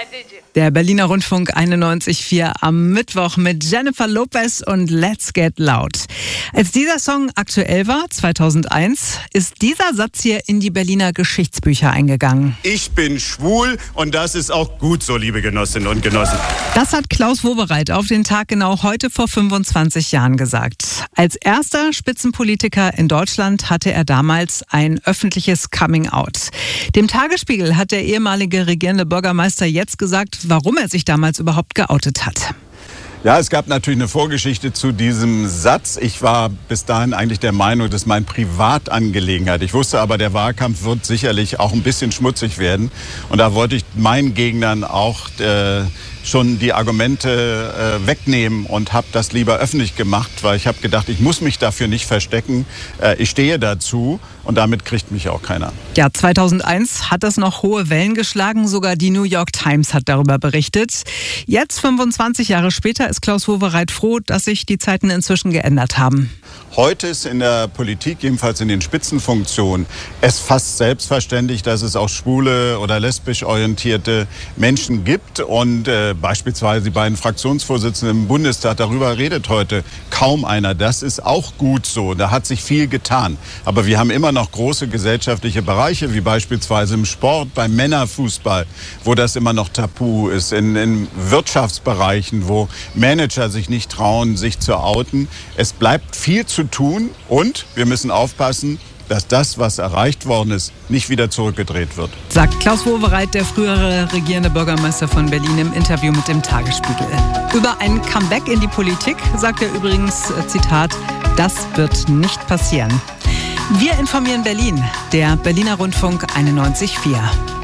Der Berliner Rundfunk 91.4 am Mittwoch mit Jennifer Lopez und Let's Get Loud. Als dieser Song aktuell war, 2001, ist dieser Satz hier in die Berliner Geschichtsbücher eingegangen. Ich bin schwul und das ist auch gut so, liebe Genossinnen und Genossen. Das hat Klaus Wowereit auf den Tag genau heute vor 25 Jahren gesagt. Als erster Spitzenpolitiker in Deutschland hatte er damals ein öffentliches Coming-out. Dem Tagesspiegel hat der ehemalige regierende Bürgermeister jetzt gesagt, warum er sich damals überhaupt geoutet hat. Ja, es gab natürlich eine Vorgeschichte zu diesem Satz. Ich war bis dahin eigentlich der Meinung, das ist meine Privatangelegenheit. Ich wusste aber, der Wahlkampf wird sicherlich auch ein bisschen schmutzig werden. Und da wollte ich meinen Gegnern auch schon die Argumente wegnehmen und habe das lieber öffentlich gemacht, weil ich habe gedacht, ich muss mich dafür nicht verstecken. Ich stehe dazu und damit kriegt mich auch keiner. Ja, 2001 hat das noch hohe Wellen geschlagen. Sogar die New York Times hat darüber berichtet. Jetzt, 25 Jahre später, ist Klaus Wowereit froh, dass sich die Zeiten inzwischen geändert haben. Heute ist in der Politik, jedenfalls in den Spitzenfunktionen, es fast selbstverständlich, dass es auch schwule oder lesbisch orientierte Menschen gibt. Und beispielsweise die beiden Fraktionsvorsitzenden im Bundestag, darüber redet heute kaum einer. Das ist auch gut so. Da hat sich viel getan. Aber wir haben immer noch große gesellschaftliche Bereiche, wie beispielsweise im Sport, beim Männerfußball, wo das immer noch tabu ist. In Wirtschaftsbereichen, wo Manager sich nicht trauen, sich zu outen. Es bleibt viel zu tun und wir müssen aufpassen, dass das, was erreicht worden ist, nicht wieder zurückgedreht wird. Sagt Klaus Wowereit, der frühere regierende Bürgermeister von Berlin, im Interview mit dem Tagesspiegel. Über ein Comeback in die Politik sagt er übrigens, Zitat, das wird nicht passieren. Wir informieren Berlin, der Berliner Rundfunk 91.4.